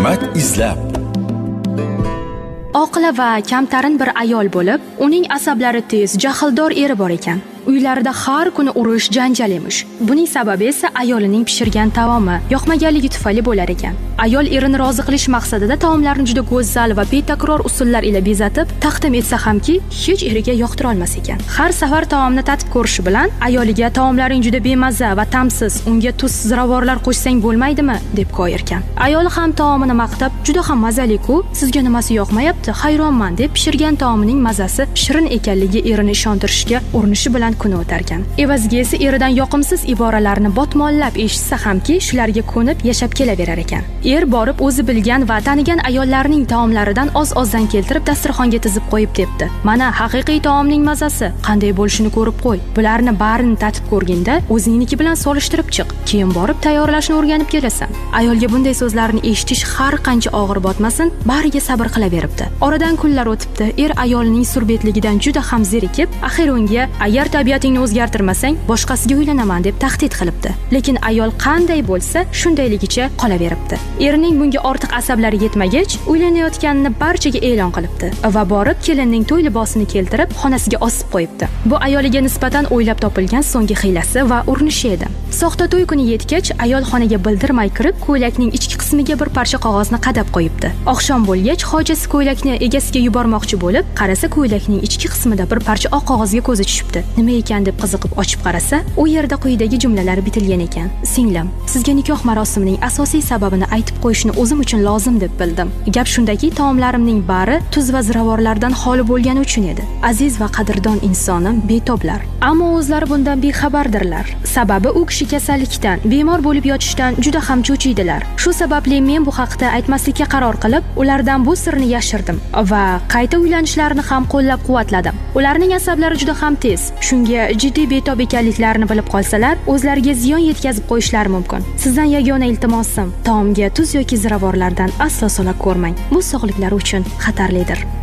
hikmat izlab. Oqila va kamtarin bir ayol bo'lib, uning asablari tez, jahldor eri bor ekan. Uylarida har kuni urush, janjal emish. Buning sababi esa ayolining pishirgan taomi yoqmaganligi tufayli bo'lar ekan. Ayol erini rozi qilish maqsadida taomlarni juda go'zal va betakror usullar ila bezatib taqdim etsa hamki, hech eriga yoqtira olmas ekan. Har safar taomni tatib ko'rishi bilan ayoliga taomlaring juda bemaza va ta'msiz, unga tuz, ziravorlar qo'shsang bo'lmaydimi deb qo'yarkan. Ayol ham taomini maqtab, juda ham mazali-ku, sizga nimasi yoqmayapti, hayronman deb pishirgan taomining mazasi shirin ekanligi erini ishontirishga urinishi bilan kuni o'tarkan. Evaziga esa eridan yoqimsiz iboralarni botmonlab eshitsa hamki, shularga ko'nib yashab kelaverar ekan. Er borib o'zi bilgan va tanigan ayollarning taomlaridan oz-ozdan keltirib dasturxonga tizib qo'yib debdi. Mana haqiqiy taomning mazasi, qanday bo'lishini ko'rib qo'y. Bularni barini tatib ko'rganda o'zingniki bilan solishtirib chiq. Keyin borib tayyorlashni o'rganib kelasan. Ayolga bunday so'zlarni eshitish har qancha og'ir botmasin, bariga sabr qilaveribdi. Oradan kunlar o'tibdi. Er ayolining surbetligidan juda ham zerikib, axir unga agar tabiatingni o'zgartirmasang, boshqasiga uylanaman deb tahdid qilibdi. Lekin ayol qanday bo'lsa, shundayligicha qolaveribdi. Erining bunga ortiq asablari yetmagach, uylanayotganini barchaga e'lon qilibdi va borib kelinning to'y libosini keltirib, xonasiga osib qo'yibdi. Bu ayoliga nisbatan o'ylab topilgan so'nggi hiylasi va urinishi edi. Soxta to'y kuni yetgach, ayol xonaga bildirmay kirib, ko'ylakning ichki qismiga bir parcha qog'ozni qadab qo'yibdi. Oqshom bo'lgach, hojasi ko'ylakni egasiga yubormoqchi bo'lib, qarasa ko'ylakning ichki qismida bir parcha oq qog'ozga ko'zi tushibdi. Nima ekan deb qiziqib ochib qarasa, u yerda quyidagi jumlalar bitilgan ekan. Singlim, sizga nikoh marosimining asosiy sababini aytib qo'yishni o'zim uchun lozim deb bildim. Gap shundaki, taomlarimning bari tuz va ziravorlardan xoli bo'lgani uchun edi. Aziz va qadrdon insonim, betoblar. Ammo o'zlari bundan bexabardirlar. Sababi u kishi kasallikdan, bemor bo'lib yotishdan juda ham cho'chiydilar. Shu sababli men bu haqda aytmaslikka qaror qilib, ulardan bu sirni yashirdim va qayta uylanishlarini ham qo'llab-quvvatladim. Ularning asablari juda ham tez. Shunga jiddiy betob ekanliklarini bilib qolsalar, o'zlariga ziyon yetkazib qo'yishlari mumkin. Sizdan yagona iltimosim, taomga tuz yoki ziravorlardan aslo sola ko'rmang. Bu sog'liklari uchun xatarlidir.